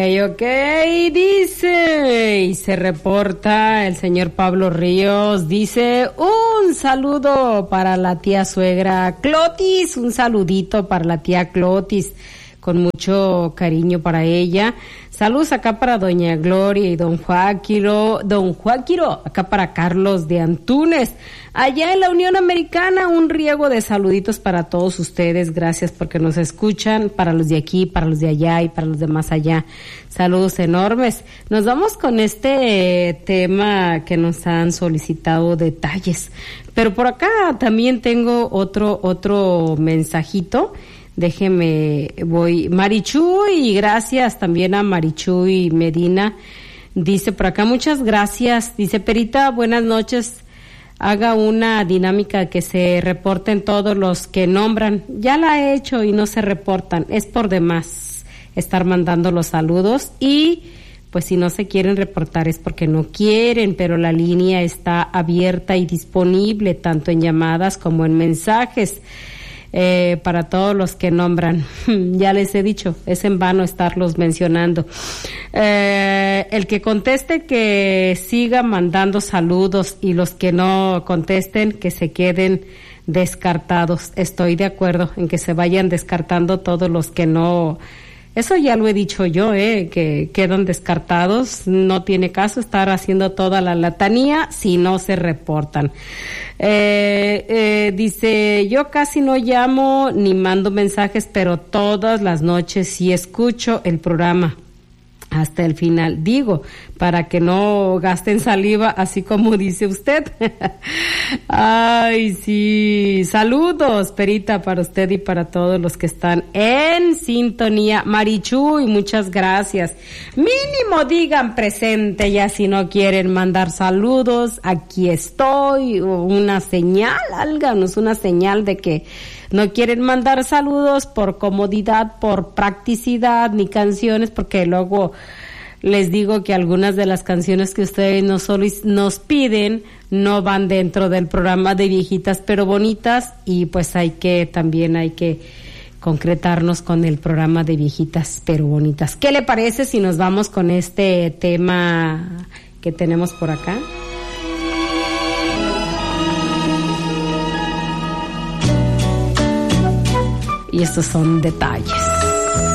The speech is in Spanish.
Ok, dice, y se reporta el señor Pablo Ríos, dice, un saludo para la tía suegra Clotis, un saludito para la tía Clotis, con mucho cariño para ella. Saludos acá para doña Gloria y don Joaquiro, acá para Carlos de Antunes. Allá en la Unión Americana, un riego de saluditos para todos ustedes. Gracias porque nos escuchan, para los de aquí, para los de allá y para los de más allá. Saludos enormes. Nos vamos con este tema que nos han solicitado detalles. Pero por acá también tengo otro mensajito. Déjeme, voy. Marichuy, gracias también a Marichuy Medina. Dice por acá, muchas gracias. Dice, Perita, buenas noches. Haga una dinámica que se reporten todos los que nombran. Ya la he hecho y no se reportan. Es por demás estar mandando los saludos y pues si no se quieren reportar es porque no quieren, pero la línea está abierta y disponible tanto en llamadas como en mensajes. Para todos los que nombran. Ya les he dicho, es en vano estarlos mencionando. El que conteste que siga mandando saludos y los que no contesten que se queden descartados. Estoy de acuerdo en que se vayan descartando todos los que no. Eso ya lo he dicho yo, que quedan descartados. No tiene caso estar haciendo toda la letanía si no se reportan. Dice, yo casi no llamo ni mando mensajes, pero todas las noches sí escucho el programa hasta el final. Digo, para que no gasten saliva, así como dice usted. Ay, sí. Saludos, Perita, para usted y para todos los que están en sintonía. Marichuy, muchas gracias. Mínimo digan presente ya si no quieren mandar saludos. Aquí estoy. Una señal, háganos una señal de que no quieren mandar saludos por comodidad, por practicidad, ni canciones, porque luego les digo que algunas de las canciones que ustedes nos piden no van dentro del programa de Viejitas pero Bonitas, y pues también hay que concretarnos con el programa de Viejitas pero Bonitas. ¿Qué le parece si nos vamos con este tema que tenemos por acá? Y estos son detalles.